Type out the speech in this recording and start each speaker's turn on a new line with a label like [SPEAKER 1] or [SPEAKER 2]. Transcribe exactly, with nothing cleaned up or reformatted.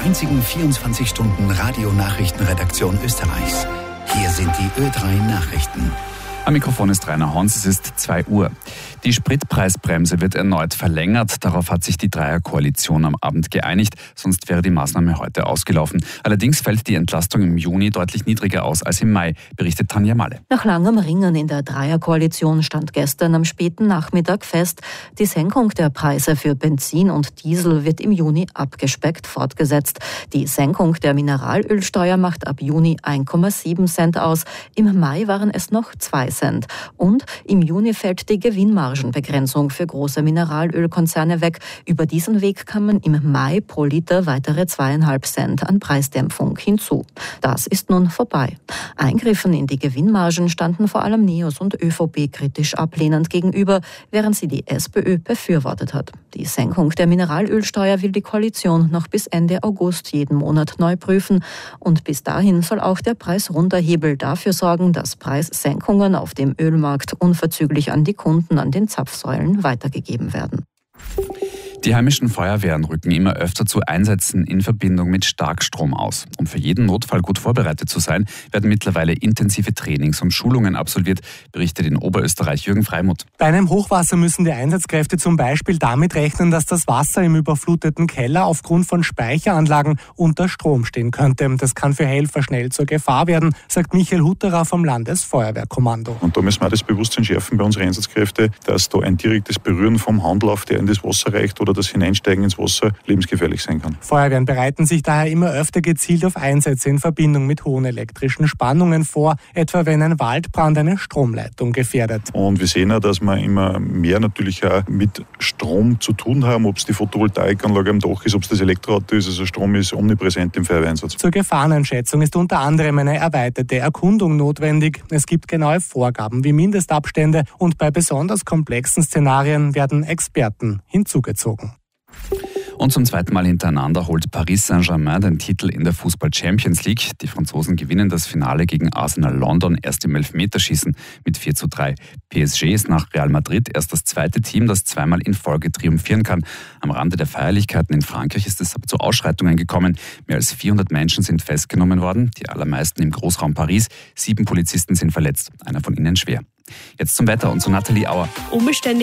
[SPEAKER 1] einzigen vierundzwanzig Stunden Radio-Nachrichtenredaktion Österreichs. Hier sind die Ö drei Nachrichten.
[SPEAKER 2] Am Mikrofon ist Rainer Hons, es ist zwei Uhr. Die Spritpreisbremse wird erneut verlängert. Darauf hat sich die Dreierkoalition am Abend geeinigt, sonst wäre die Maßnahme heute ausgelaufen. Allerdings fällt die Entlastung im Juni deutlich niedriger aus als im Mai, berichtet Tanja Malle.
[SPEAKER 3] Nach langem Ringen in der Dreierkoalition stand gestern am späten Nachmittag fest, die Senkung der Preise für Benzin und Diesel wird im Juni abgespeckt fortgesetzt. Die Senkung der Mineralölsteuer macht ab Juni eins Komma sieben Cent aus. Im Mai waren es noch zwei Cent. Und im Juni fällt die Gewinnmargenbegrenzung für große Mineralölkonzerne weg. Über diesen Weg kamen im Mai pro Liter weitere zweieinhalb Cent an Preisdämpfung hinzu. Das ist nun vorbei. Eingriffen in die Gewinnmargen standen vor allem NEOS und ÖVP kritisch ablehnend gegenüber, während sie die SPÖ befürwortet hat. Die Senkung der Mineralölsteuer will die Koalition noch bis Ende August jeden Monat neu prüfen. Und bis dahin soll auch der Preisrunterhebel dafür sorgen, dass Preissenkungen auf dem Ölmarkt unverzüglich an die Kunden an den Zapfsäulen weitergegeben werden.
[SPEAKER 2] Die heimischen Feuerwehren rücken immer öfter zu Einsätzen in Verbindung mit Starkstrom aus. Um für jeden Notfall gut vorbereitet zu sein, werden mittlerweile intensive Trainings und Schulungen absolviert, berichtet in Oberösterreich Jürgen Freimuth.
[SPEAKER 4] Bei einem Hochwasser müssen die Einsatzkräfte zum Beispiel damit rechnen, dass das Wasser im überfluteten Keller aufgrund von Speicheranlagen unter Strom stehen könnte. Das kann für Helfer schnell zur Gefahr werden, sagt Michael Hutterer vom Landesfeuerwehrkommando.
[SPEAKER 5] Und da müssen wir das Bewusstsein schärfen bei unseren Einsatzkräften, dass da ein direktes Berühren vom Handlauf, der in das Wasser reicht, oder das Hineinsteigen ins Wasser lebensgefährlich sein kann.
[SPEAKER 4] Feuerwehren bereiten sich daher immer öfter gezielt auf Einsätze in Verbindung mit hohen elektrischen Spannungen vor, etwa wenn ein Waldbrand eine Stromleitung gefährdet.
[SPEAKER 5] Und wir sehen auch, dass wir immer mehr natürlich auch mit Strom zu tun haben, ob es die Photovoltaikanlage am Dach ist, ob es das Elektroauto ist. Also Strom ist omnipräsent im Feuerwehreinsatz.
[SPEAKER 4] Zur Gefahreneinschätzung ist unter anderem eine erweiterte Erkundung notwendig. Es gibt genaue Vorgaben wie Mindestabstände und bei besonders komplexen Szenarien werden Experten hinzugezogen.
[SPEAKER 2] Und zum zweiten Mal hintereinander holt Paris Saint-Germain den Titel in der Fußball-Champions League. Die Franzosen gewinnen das Finale gegen Arsenal London erst im Elfmeterschießen mit vier zu drei. P S G ist nach Real Madrid erst das zweite Team, das zweimal in Folge triumphieren kann. Am Rande der Feierlichkeiten in Frankreich ist es zu Ausschreitungen gekommen. Mehr als vierhundert Menschen sind festgenommen worden, die allermeisten im Großraum Paris. Sieben Polizisten sind verletzt, einer von ihnen schwer. Jetzt zum Wetter und zu Nathalie Auer.
[SPEAKER 6] Unbeständig